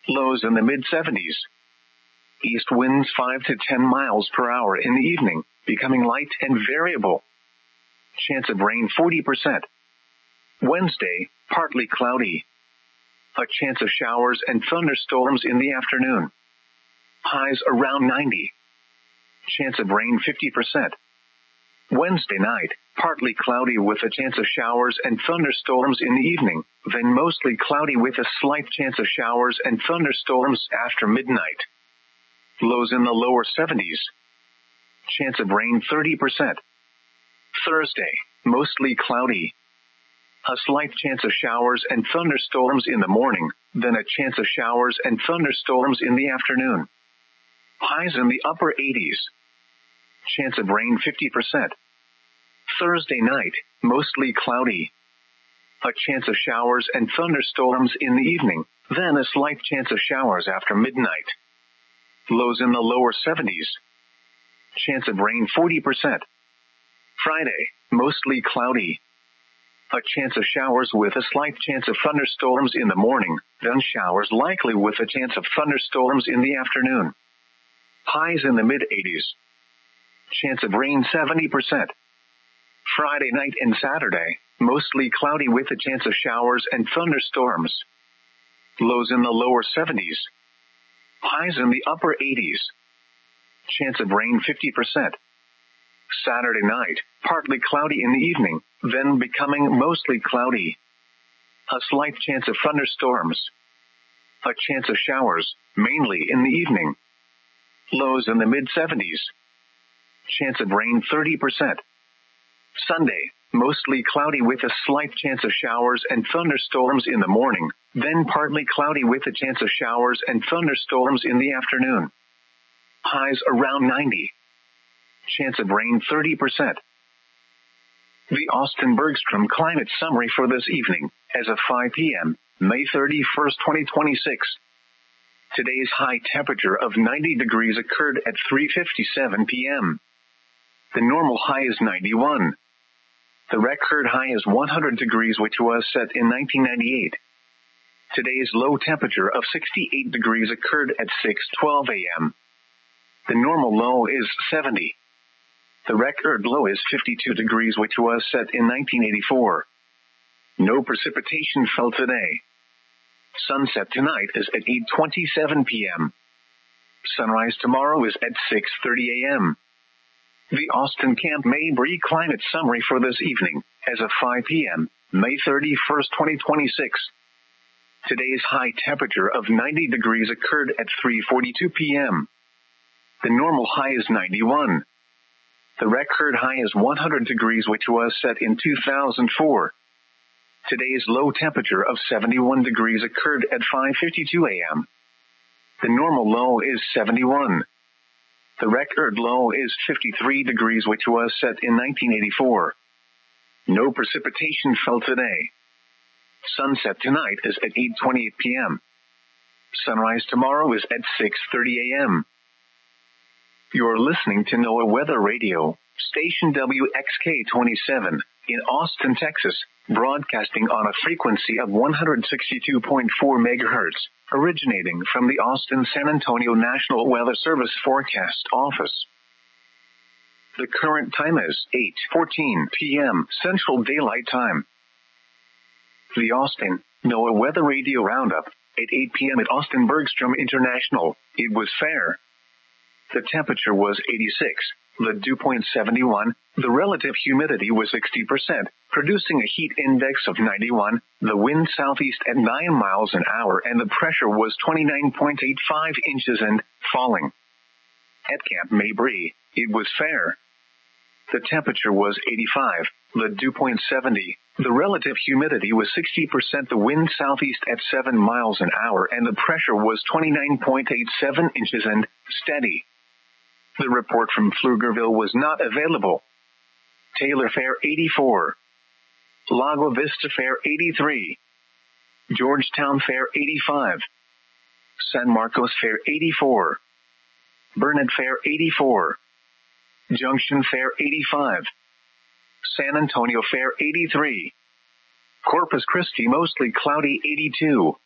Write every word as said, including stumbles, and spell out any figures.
Lows in the mid seventies. East winds five to ten miles per hour in the evening, becoming light and variable. Chance of rain forty percent. Wednesday, partly cloudy. A chance of showers and thunderstorms in the afternoon. Highs around ninety. Chance of rain fifty percent. Wednesday night, partly cloudy with a chance of showers and thunderstorms in the evening, then mostly cloudy with a slight chance of showers and thunderstorms after midnight. Lows in the lower seventies. Chance of rain thirty percent. Thursday, mostly cloudy. A slight chance of showers and thunderstorms in the morning, then a chance of showers and thunderstorms in the afternoon. Highs in the upper eighties. Chance of rain fifty percent. Thursday night, mostly cloudy. A chance of showers and thunderstorms in the evening, then a slight chance of showers after midnight. Lows in the lower seventies. Chance of rain forty percent. Friday, mostly cloudy. A chance of showers with a slight chance of thunderstorms in the morning, then showers likely with a chance of thunderstorms in the afternoon. Highs in the mid eighties. Chance of rain seventy percent. Friday night and Saturday, mostly cloudy with a chance of showers and thunderstorms. Lows in the lower seventies. Highs in the upper eighties. Chance of rain fifty percent. Saturday night, partly cloudy in the evening, then becoming mostly cloudy. A slight chance of thunderstorms. A chance of showers, mainly in the evening. Lows in the mid seventies. Chance of rain thirty percent. Sunday, mostly cloudy with a slight chance of showers and thunderstorms in the morning, then partly cloudy with a chance of showers and thunderstorms in the afternoon. Highs around ninety. Chance of rain thirty percent. The Austin Bergstrom Climate Summary for this evening, as of five p.m., May thirty-first, twenty twenty-six. Today's high temperature of ninety degrees occurred at three fifty-seven p.m. The normal high is ninety-one. The record high is one hundred degrees, which was set in nineteen ninety-eight. Today's low temperature of sixty-eight degrees occurred at six twelve a.m. The normal low is seventy. The record low is fifty-two degrees, which was set in nineteen eighty-four. No precipitation fell today. Sunset tonight is at eight twenty-seven p.m. Sunrise tomorrow is at six thirty a.m. The Austin Camp Mabry Climate Summary for this evening, as of five p.m., May thirty-first, twenty twenty-six. Today's high temperature of ninety degrees occurred at three forty-two p.m. The normal high is ninety-one. The record high is one hundred degrees, which was set in two thousand four. Today's low temperature of seventy-one degrees occurred at five fifty-two a.m. The normal low is seventy-one. The record low is fifty-three degrees, which was set in nineteen eighty-four. No precipitation fell today. Sunset tonight is at eight twenty-eight p.m. Sunrise tomorrow is at six thirty a.m. You're listening to NOAA Weather Radio, station W X K twenty-seven, in Austin, Texas, broadcasting on a frequency of one hundred sixty-two point four megahertz, originating from the Austin-San Antonio National Weather Service Forecast Office. The current time is eight fourteen p.m. Central Daylight Time. The Austin NOAA Weather Radio Roundup, at eight p.m. at Austin Bergstrom International. It was fair. The temperature was eighty-six, the dew point seventy-one, the relative humidity was sixty percent, producing a heat index of ninety-one, the wind southeast at nine miles an hour, and the pressure was twenty-nine point eight five inches and falling. At Camp Mabry, it was fair. The temperature was eighty-five, the dew point seventy, the relative humidity was sixty percent, the wind southeast at seven miles an hour, and the pressure was twenty-nine point eight seven inches and steady. The report from Pflugerville was not available. Taylor Fair eighty-four. Lago Vista Fair eighty-three. Georgetown Fair eighty-five. San Marcos Fair eighty-four. Burnet Fair eighty-four. Junction Fair eighty-five. San Antonio Fair eighty-three. Corpus Christi mostly cloudy eighty-two.